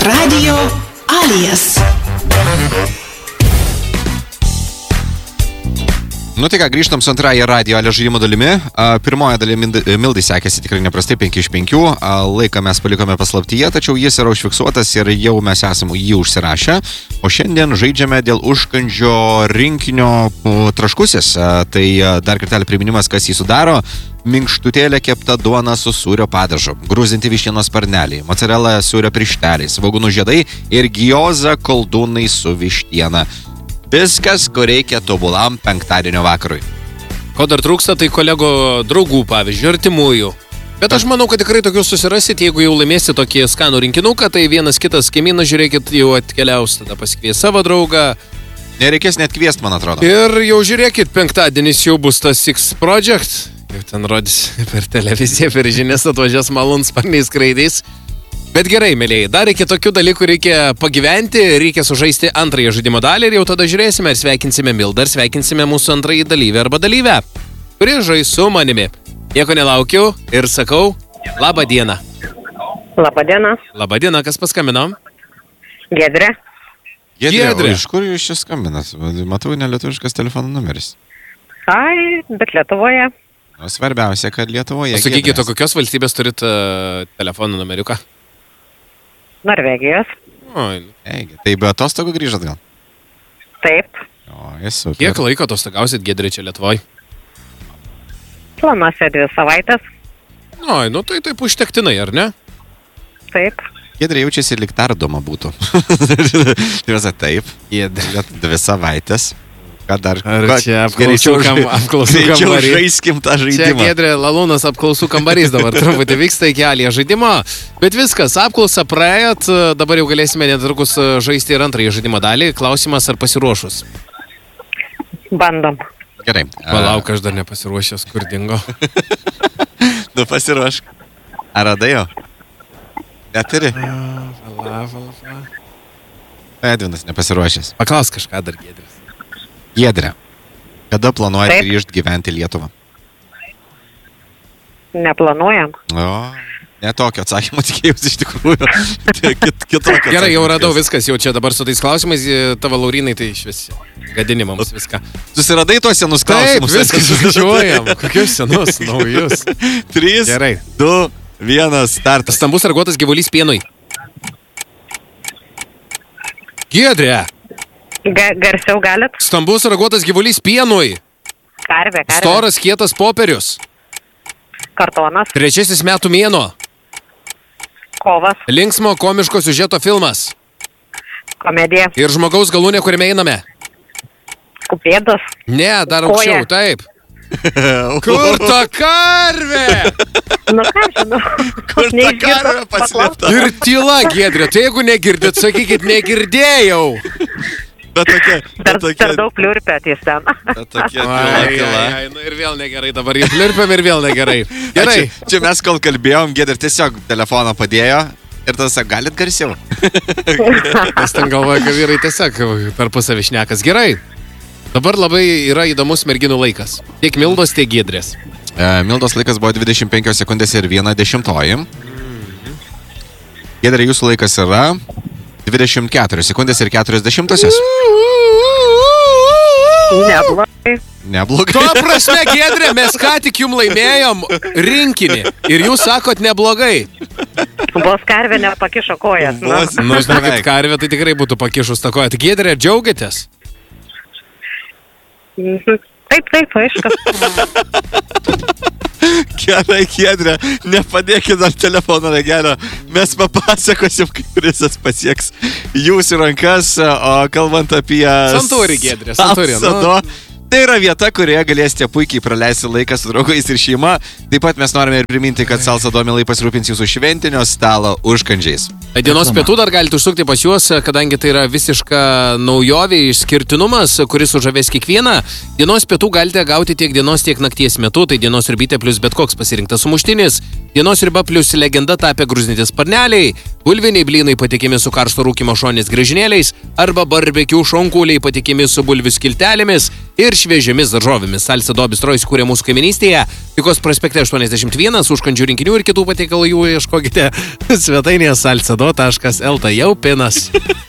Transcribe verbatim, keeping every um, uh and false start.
Radio Alias. Nu tai ką, grįžtam su antrąją Radio Alias žaidimo dalimi. Pirmoje dalimi Mildai sekėsi tikrai neprastai, penki iš penkių. Laiką mes palikome paslaptyje, tačiau jis yra užfiksuotas ir jau mes esame jį užsirašę. O šiandien žaidžiame dėl užkandžio rinkinio traškusis. Tai dar kartelį priminimas, kas jį sudaro. Minkštutėlė kepta duona su sūrio padažu, grūzinti vištienos sparneliai, mozzarella sūrio piršteliai, svogūnų žiedai ir gioza koldūnai su vištiena. Viskas, ko reikia tobulam penktadienio vakarui. Ko dar trūksta, tai kolego draugų, pavyzdžiui, artimųjų. Bet aš manau, kad tikrai tokius susirasit, jeigu jau laimėsi tokį skanų rinkinuką, tai vienas kitas kaimynas, žiūrėkit, jau atkeliaus, tada pasikvies savo draugą. Nereikės net kviest, man atrodo. Ir jau žiūrėkit, penktadienis jau bus tas Six Project. Jau ten rodys per televiziją, per žinias atvažias malūnsparniais skraidys. Bet gerai, mėlėjai, dar iki tokių dalykų reikia pagyventi, reikia sužaisti antrąją žaidimo dalį ir jau tada žiūrėsime ir sveikinsime Mildą, ir sveikinsime mūsų antrąjį dalyvę arba dalyvę, kuri žais su manimi. Nieko nelaukiu ir sakau, labą dieną. Labą dieną. Labą dieną, kas paskambino? Giedrė. Giedrė, Giedrė. iš kur jūs čia skambinat? Matau, nelietuviškas telefono numeris. Ai, bet Lietuvoje. O svarbiausia, kad Lietuvoje. Sakykite, kokios valstybės turit uh, telefono numeriuką? Norvegijos. Oi, Eigi, tai be atostogų grįžat gal? Taip. O, esu. kiek laiko atostogausit, Giedrė, čia Lietuvoje? Planuose dvi savaitės. Oi, nu tai taip užtektinai, ar ne? Taip. Giedrė jaučiasi lyg tardoma būtų. Tiesa, taip. Giedrė. Dvi savaitės. Ką dar? Ar Ko- čia greičiau apklausų, kam, žai- apklausų Greičiau kambarį? žaiskim tą Čia žaidimą. Giedrė Lalūnas apklausų kambarys dabar truputį vyksta iki Alias žaidimo. Bet viskas, apklausą praėjot, dabar jau galėsime netrukus žaisti ir antrąjį žaidimo dalį. Klausimas, ar pasiruošus? Bandom. Gerai. Palauk, aš dar nepasiruošęs, kur dingo. Nu pasiruošk. Ar radai jo? Neturi? Vala, vala, vala. Edvinas nepasiruošęs. Paklaus kažką dar, Giedrės. Giedrė, kada planuojat Taip. grįžti gyventi į Lietuvą? Neplanuojam. O, ne tokio atsakymo tikėjausi iš tikrųjų. Tai Kit, kitokio Gerai, jau atsakymo radau tikėjausi. viskas, jau čia dabar su tais klausimais, tavo Laurinai, tai iš vis gadinimams viską. Susiradai tuos senus Taip, klausimus. viskas skaičiuojam. Kokius senus, naujus. Trys, Gerai. du, vienas, startas. Stambus raguotas gyvulys pienui. Giedrė, Ga garsiau galit? stambus raguotas gyvulys pienui. Karvė, karvė. Storas kietas popierius. Kartonas. Trečiasis metų mėnuo. Kovas. Linksmo komiško siužeto filmas. Komedija. Ir žmogaus galūnė, kuriame einame. Kupėdas. Ne, dar Koja. aukščiau, taip. Kur ta karvė? Nu ką žinau. Kur ta karvė paslėpta? Ir tyla, Giedrė. Tai jeigu negirdėt, sakykit, negirdėjau. Bet tokia, Dar, bet tokia, dar daug pliurpėtės ten. bet tokia tyla, Ai, tyla. ai, ai, nu ir vėl negerai dabar. Jau plirpiam ir vėl negerai. Gerai. Čia, čia mes kol kalbėjom, Giedrė tiesiog telefoną padėjo ir tada sako, galit garsiau. Nes ten galvoja, kad vyrai tiesiog per pusę šnekas. Gerai. Dabar labai yra įdomus merginų laikas. Tiek Mildos, tiek Giedrės. E, Mildos laikas buvo dvidešimt penkios sekundės ir viena dešimtoji. Giedrė, jūsų laikas yra dvidešimt keturios sekundės ir keturios dešimtosios. Neblogai. Neblogai. Tuo prasme, Giedrė, mes ką tik jum laimėjom rinkinį. Ir jūs sakot neblogai. Vos karvė nepakišo kojas. Nu. Vos- Nu, žinokit, Beveik. karvė tai tikrai būtų pakišus tą koją. Tai Giedrė, džiaugiatės? Mhm. Taip, taip, aišku. Gerai, Giedrė, nepadėkit dar telefono ragelio. Mes papasakosim, kaip prizas pasieks jūsų rankas, o kalbant apie... Santūri, Giedrė, santūri, nu. Salsado, tai yra vieta, kurioje galėsite puikiai praleisti laiką su draugais ir šeima. Taip pat mes norime ir priminti, kad Salsado mielai pasirūpins jūsų šventinio stalo užkandžiais. Dienos pietų dar galite užsukti pas juos, kadangi tai yra visiška naujovė, išskirtinumas, kuris sužavės kiekvieną. Dienos pietų galite gauti tiek dienos, tiek nakties metu, tai dienos ribytė plus bet koks pasirinktas sumuštinis, dienos riba plus legenda tapę grūzinti sparneliai, bulviniai blynai patikimi su karšto rūkymo šonės grįžinėliais arba barbekių šonkauliai patikimi su bulvių skiltelėmis. ir šviežiomis daržovėmis. Salcedo bistro įsikūrė mūsų kaiminystėje, Pykos prospekte aštuoniasdešimt vienas, užkandžių rinkinių ir kitų patiekalų jų ieškokite svetainėje salcedo taškas lt. Jau pinas.